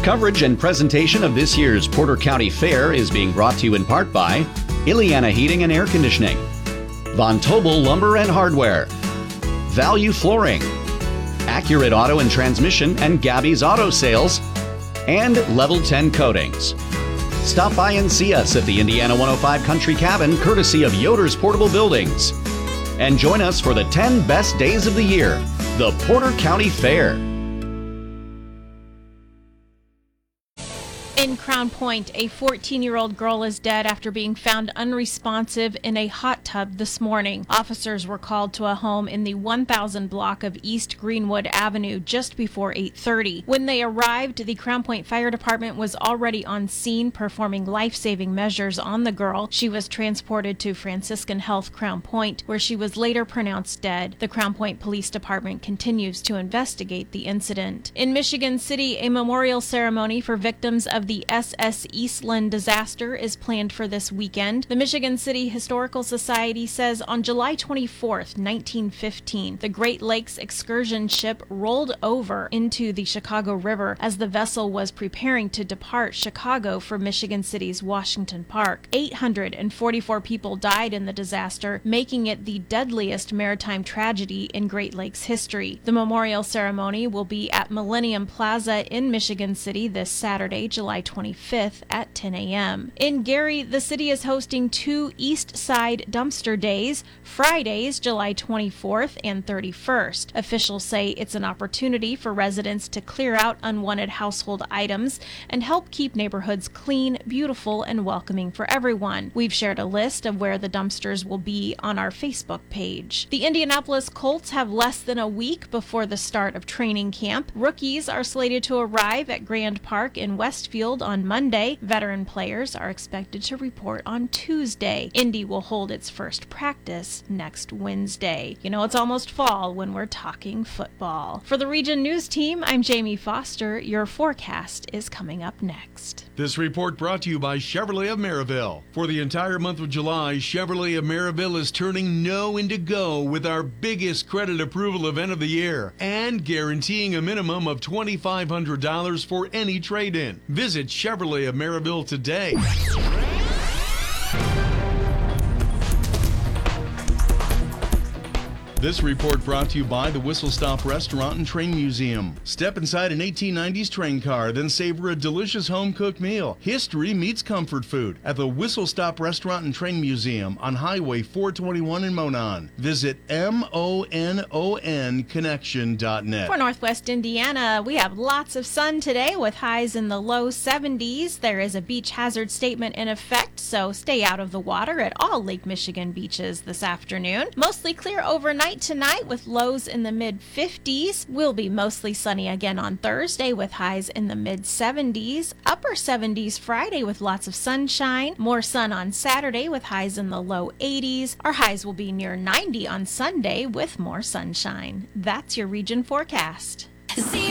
Coverage and presentation of this year's Porter County Fair is being brought to you in part by Ileana Heating and Air Conditioning, Von Tobel Lumber and Hardware, Value Flooring, Accurate Auto and Transmission and Gabby's Auto Sales, and Level 10 Coatings. Stop by and see us at the Indiana 105 Country Cabin, courtesy of Yoder's Portable Buildings. And join us for the 10 best days of the year, the Porter County Fair. In Crown Point, a 14-year-old girl is dead after being found unresponsive in a hot tub this morning. Officers were called to a home in the 1000 block of East Greenwood Avenue just before 8:30. When they arrived, the Crown Point Fire Department was already on scene performing life-saving measures on the girl. She was transported to Franciscan Health Crown Point, where she was later pronounced dead. The Crown Point Police Department continues to investigate the incident. In Michigan City, a memorial ceremony for victims of the SS Eastland disaster is planned for this weekend. The Michigan City Historical Society says on July 24th, 1915, the Great Lakes excursion ship rolled over into the Chicago River as the vessel was preparing to depart Chicago for Michigan City's Washington Park. 844 people died in the disaster, making it the deadliest maritime tragedy in Great Lakes history. The memorial ceremony will be at Millennium Plaza in Michigan City this Saturday, July 25th at 10 a.m. In Gary, the city is hosting 2 East Side Dumpster Days, Fridays, July 24th and 31st. Officials say it's an opportunity for residents to clear out unwanted household items and help keep neighborhoods clean, beautiful, and welcoming for everyone. We've shared a list of where the dumpsters will be on our Facebook page. The Indianapolis Colts have less than a week before the start of training camp. Rookies are slated to arrive at Grand Park in Westfield on Monday. Veteran players are expected to report on Tuesday. Indy will hold its first practice next Wednesday. You know, it's almost fall when we're talking football. For the Region News Team, I'm Jamie Foster. Your forecast is coming up next. This report brought to you by Chevrolet of Maryville. For the entire month of July, Chevrolet of Maryville is turning no into go with our biggest credit approval event of the year and guaranteeing a minimum of $2,500 for any trade-in. Visit Chevrolet of Maryville today. This report brought to you by the Whistle Stop Restaurant and Train Museum. Step inside an 1890s train car, then savor a delicious home-cooked meal. History meets comfort food at the Whistle Stop Restaurant and Train Museum on Highway 421 in Monon. Visit MONONconnection.net. For Northwest Indiana, we have lots of sun today with highs in the low 70s. There is a beach hazard statement in effect, so stay out of the water at all Lake Michigan beaches this afternoon. Mostly clear overnight tonight with lows in the mid-50s. We'll be mostly sunny again on Thursday with highs in the mid-70s. Upper 70s Friday with lots of sunshine. More sun on Saturday with highs in the low 80s. Our highs will be near 90 on Sunday with more sunshine. That's your region forecast.